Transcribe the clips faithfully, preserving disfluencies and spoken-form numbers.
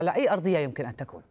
على أي أرضية يمكن أن تكون؟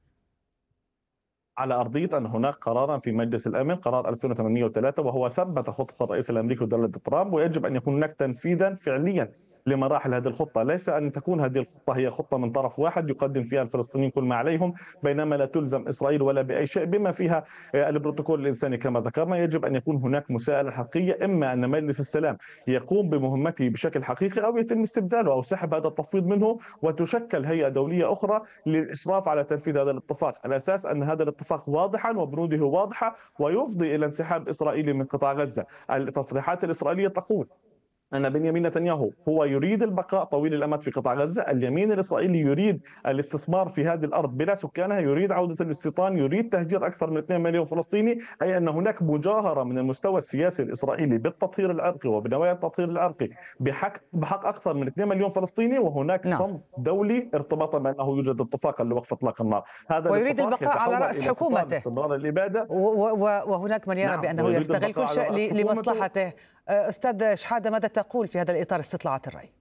على أرضية أن هناك قرارا في مجلس الأمن، قرار ألفين وثمانمئة وثلاثة، وهو ثبت خطة الرئيس الأمريكي دونالد ترامب، ويجب أن يكون هناك تنفيذا فعليا لمراحل هذه الخطة. ليس أن تكون هذه الخطة هي خطة من طرف واحد يقدم فيها الفلسطينيين كل ما عليهم، بينما لا تلزم إسرائيل ولا بأي شيء بما فيها البروتوكول الإنساني كما ذكرنا. يجب أن يكون هناك مساءلة حقيقية، إما أن مجلس السلام يقوم بمهمته بشكل حقيقي أو يتم استبداله أو سحب هذا التفويض منه، وتشكل هيئة دولية أخرى للإشراف على تنفيذ هذا الاتفاق، على أساس أن هذا الاتفاق واضحا وبنوده واضحة ويفضي إلى انسحاب إسرائيل من قطاع غزة. التصريحات الإسرائيلية تقول أن بنيامين نتنياهو هو يريد البقاء طويل الأمد في قطاع غزة، اليمين الإسرائيلي يريد الاستثمار في هذه الأرض بلا سكانها، يريد عودة الاستيطان، يريد تهجير أكثر من اثنين مليون فلسطيني، أي أن هناك مجاهرة من المستوى السياسي الإسرائيلي بالتطهير العرقي وبنوايا التطهير العرقي بحق بحق أكثر من اثنين مليون فلسطيني، وهناك نعم. صمت دولي ارتباطا بأنه يوجد اتفاقا لوقف إطلاق النار. هذا ويريد الاتفاق البقاء على يتحول رأس إلى ستار حكومته، استمرار الإبادة. وهناك من يرى نعم، بأنه ويريد يستغل البقاء كل على رأس شيء حكومته. لمصلحته. أستاذ شحادة، ماذا تقول في هذا الإطار استطلاعات الرأي؟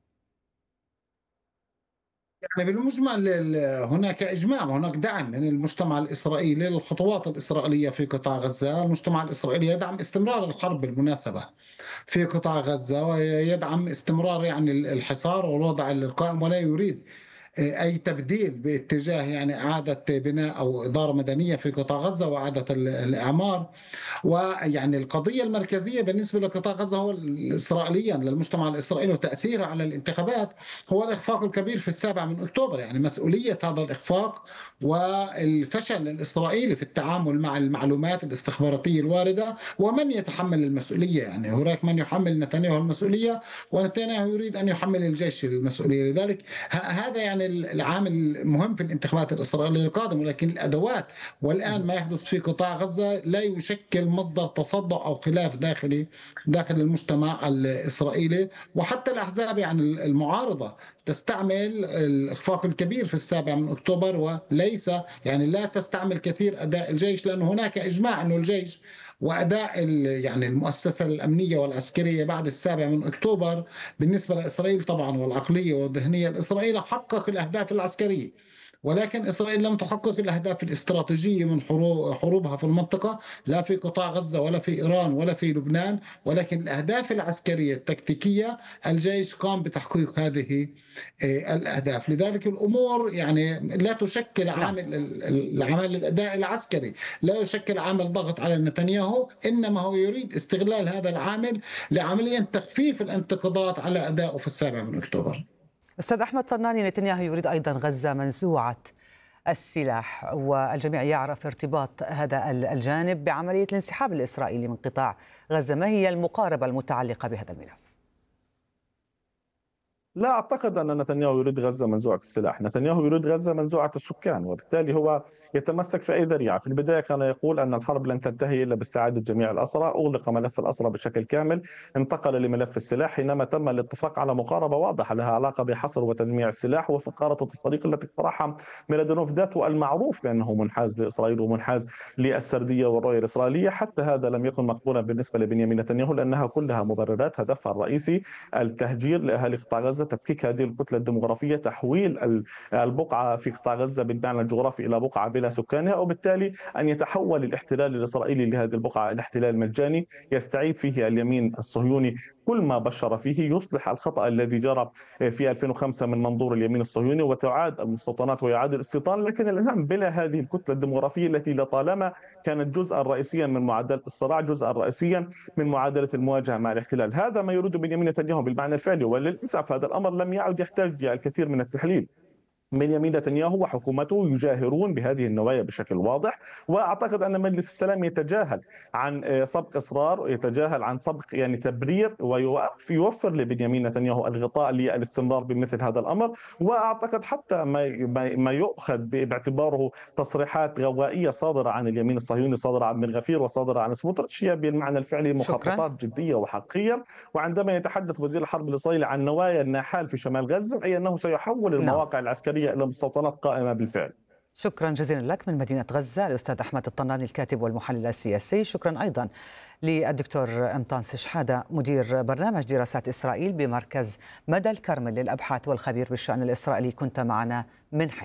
يعني بالمجمل هناك إجماع وهناك دعم من المجتمع الإسرائيلي للخطوات الإسرائيلية في قطاع غزة. المجتمع الإسرائيلي يدعم استمرار الحرب بالمناسبة في قطاع غزة، ويدعم استمرار يعني الحصار والوضع القائم، ولا يريد أي تبديل باتجاه يعني إعادة بناء أو إدارة مدنية في قطاع غزة وإعادة الإعمار. ويعني القضية المركزية بالنسبة لقطاع غزة هو إسرائيليا للمجتمع الإسرائيلي وتأثيره على الانتخابات هو الإخفاق الكبير في السابع من أكتوبر. يعني مسؤولية هذا الإخفاق والفشل الإسرائيلي في التعامل مع المعلومات الاستخباراتية الواردة، ومن يتحمل المسؤولية؟ يعني هناك من يحمل نتنياهو المسؤولية، ونتنياهو يريد أن يحمل الجيش المسؤولية. لذلك هذا يعني العامل المهم في الانتخابات الإسرائيلية القادمة. ولكن الأدوات والآن ما يحدث في قطاع غزة لا يشكل مصدر تصدع أو خلاف داخلي داخل المجتمع الإسرائيلي، وحتى الأحزاب يعني المعارضة تستعمل الإخفاق الكبير في السابع من أكتوبر، وليس يعني لا تستعمل كثير أداء الجيش، لأنه هناك إجماع أنه الجيش وأداء يعني المؤسسة الأمنية والعسكرية بعد السابع من أكتوبر بالنسبة لإسرائيل طبعا والعقلية والذهنية الإسرائيلية حقق الأهداف العسكرية، ولكن إسرائيل لم تحقق الأهداف الاستراتيجية من حروبها في المنطقة، لا في قطاع غزة ولا في إيران ولا في لبنان. ولكن الأهداف العسكرية التكتيكية الجيش قام بتحقيق هذه الأهداف. لذلك الأمور يعني لا تشكل نعم. عامل العمل الأداء العسكري، لا يشكل عامل ضغط على نتنياهو، إنما هو يريد استغلال هذا العامل لعملية تخفيف الانتقادات على أدائه في السابع من أكتوبر. أستاذ أحمد طناني، نتنياهو يريد أيضا غزة منزوعة السلاح، والجميع يعرف ارتباط هذا الجانب بعملية الانسحاب الإسرائيلي من قطاع غزة. ما هي المقاربة المتعلقة بهذا الملف؟ لا أعتقد أن نتنياهو يريد غزة منزوعة السلاح، نتنياهو يريد غزة منزوعة السكان، وبالتالي هو يتمسك في أي ذريعة. في البداية كان يقول أن الحرب لن تنتهي إلا باستعادة جميع الأسرى، أغلق ملف الأسرى بشكل كامل، انتقل لملف السلاح حينما تم الاتفاق على مقاربة واضحة لها علاقة بحصر وتجميع السلاح وفي خارطة الطريق التي اقترحها ميلادونوف ذاته المعروف بأنه منحاز لإسرائيل ومنحاز للسردية والرؤية الإسرائيلية. حتى هذا لم يكن مقبولا بالنسبة لبنيامين نتنياهو، لأنها كلها مبررات هدفها الرئيسي التهجير لأهالي قطاع غزة، تفكيك هذه الكتلة الديمغرافية، تحويل البقعة في قطاع غزة بالمعنى الجغرافي إلى بقعة بلا سكانها، وبالتالي أن يتحول الاحتلال الإسرائيلي لهذه البقعة إلى احتلال مجاني يستعيد فيه اليمين الصهيوني كل ما بشر فيه، يصلح الخطأ الذي جرى في ألفين وخمسة من منظور اليمين الصهيوني وتعاد المستوطنات ويعاد الاستيطان. لكن الأهم بلا هذه الكتلة الديمغرافية التي لطالما كانت جزءا رئيسيا من معادلة الصراع، جزءا رئيسيا من معادلة المواجهة مع الاحتلال. هذا ما يريد بنيامين نتنياهو بالمعنى الفعلي، وللأسف هذا الأمر لم يعد يحتاج الكثير من التحليل. بنيامين نتنياهو وحكومته يجاهرون بهذه النوايا بشكل واضح، واعتقد ان مجلس السلام يتجاهل عن سبق اصرار ويتجاهل عن سبق يعني تبرير، ويوفر لبنيامين نتنياهو الغطاء للاستمرار بمثل هذا الامر. واعتقد حتى ما ما يؤخذ باعتباره تصريحات غوائيه صادره عن اليمين الصهيوني، صادره عن بن غفير وصادره عن سموتريتش، هي بالمعنى الفعلي شكرا. مخططات جديه وحقيقيه. وعندما يتحدث وزير الحرب الاسرائيلي عن نوايا الناحال في شمال غزه، اي انه سيحول نعم. المواقع العسكريه إلى مستوطنات قائمة بالفعل. شكرا جزيلا لك من مدينة غزة الأستاذ أحمد الطناني الكاتب والمحلل السياسي. شكرا أيضا للدكتور أمطانس شحادة مدير برنامج دراسات إسرائيل بمركز مدى الكرمل للأبحاث والخبير بالشأن الإسرائيلي، كنت معنا من حيث